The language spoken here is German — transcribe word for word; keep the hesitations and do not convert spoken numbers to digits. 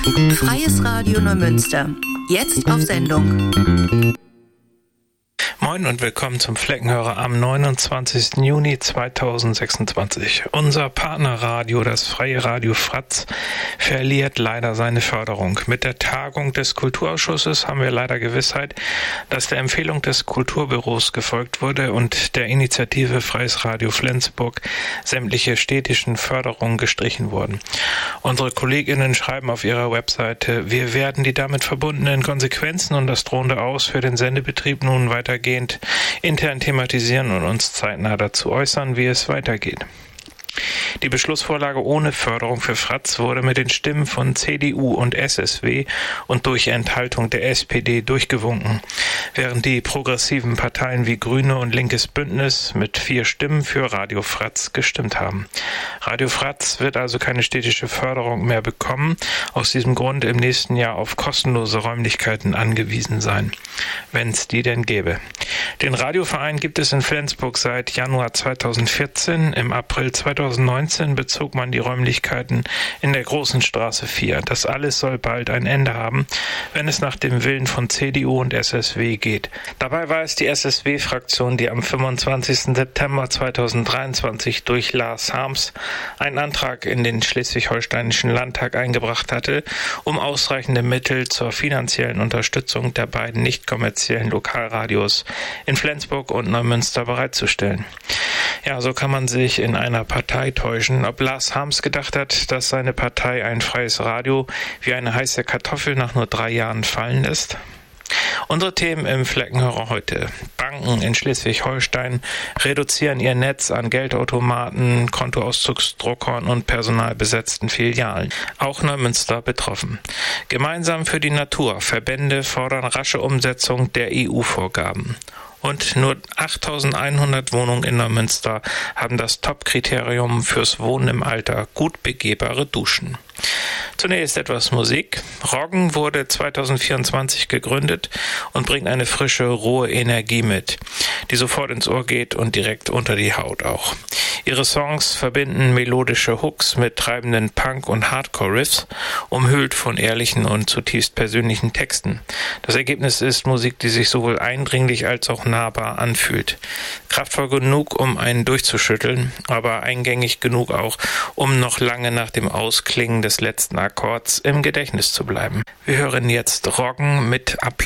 Freies Radio Neumünster. Jetzt auf Sendung. Moin und willkommen zum Fleckenhörer am neunundzwanzigsten Juni zweitausendsechsundzwanzig. Unser Partnerradio, das Freie Radio Fratz, verliert leider seine Förderung. Mit der Tagung des Kulturausschusses haben wir leider Gewissheit, dass der Empfehlung des Kulturbüros gefolgt wurde und der Initiative Freies Radio Flensburg sämtliche städtischen Förderungen gestrichen wurden. Unsere KollegInnen schreiben auf ihrer Webseite, wir werden die damit verbundenen Konsequenzen und das drohende Aus für den Sendebetrieb nun weitergehend intern thematisieren und uns zeitnah dazu äußern, wie es weitergeht. Die Beschlussvorlage ohne Förderung für Fratz wurde mit den Stimmen von C D U und S S W und durch Enthaltung der S P D durchgewunken, während die progressiven Parteien wie Grüne und Linkes Bündnis mit vier Stimmen für Radio Fratz gestimmt haben. Radio Fratz wird also keine städtische Förderung mehr bekommen, aus diesem Grund im nächsten Jahr auf kostenlose Räumlichkeiten angewiesen sein, wenn es die denn gäbe. Den Radioverein gibt es in Flensburg seit Januar zweitausendvierzehn. Im April zweitausendneunzehn bezog man die Räumlichkeiten in der Großen Straße vier. Das alles soll bald ein Ende haben, wenn es nach dem Willen von C D U und S S W geht. Dabei war es die S S W-Fraktion, die am fünfundzwanzigsten September zweitausenddreiundzwanzig durch Lars Harms einen Antrag in den Schleswig-Holsteinischen Landtag eingebracht hatte, um ausreichende Mittel zur finanziellen Unterstützung der beiden nicht kommerziellen Lokalradios in Flensburg und Neumünster bereitzustellen. Ja, so kann man sich in einer Partei täuschen. Ob Lars Harms gedacht hat, dass seine Partei ein freies Radio wie eine heiße Kartoffel nach nur drei Jahren fallen lässt? Unsere Themen im Fleckenhörer heute. Banken in Schleswig-Holstein reduzieren ihr Netz an Geldautomaten, Kontoauszugsdruckern und personalbesetzten Filialen. Auch Neumünster betroffen. Gemeinsam für die Natur. Verbände fordern rasche Umsetzung der E U-Vorgaben. Und nur achttausendeinhundert Wohnungen in Neumünster haben das Top-Kriterium fürs Wohnen im Alter, gut begehbare Duschen. Zunächst etwas Musik. Roggen wurde zweitausendvierundzwanzig gegründet und bringt eine frische, rohe Energie mit, die sofort ins Ohr geht und direkt unter die Haut auch. Ihre Songs verbinden melodische Hooks mit treibenden Punk- und Hardcore-Riffs, umhüllt von ehrlichen und zutiefst persönlichen Texten. Das Ergebnis ist Musik, die sich sowohl eindringlich als auch nahbar anfühlt. Kraftvoll genug, um einen durchzuschütteln, aber eingängig genug auch, um noch lange nach dem Ausklingen des letzten Akkords im Gedächtnis zu bleiben. Wir hören jetzt Roggen mit Applaus